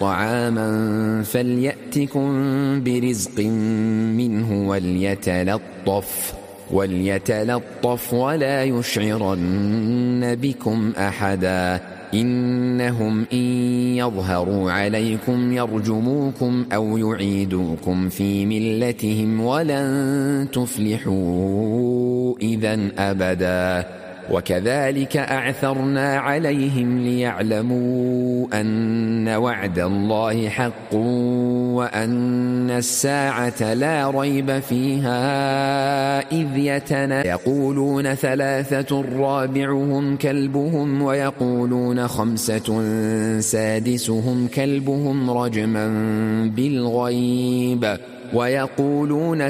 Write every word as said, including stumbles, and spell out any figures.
طعاما فليأتكم برزق منه وليتلطف وليتلطف ولا يشعرن بكم أحدا إنهم إن يظهروا عليكم يرجموكم أو يعيدوكم في ملتهم ولن تفلحوا إذن أبدا وكذلك أعثرنا عليهم ليعلموا أن وعد الله حق وأن الساعة لا ريب فيها إذ يتنا يقولون ثلاثة رابعهم كلبهم ويقولون خمسة سادسهم كلبهم رجما بالغيب ويقولون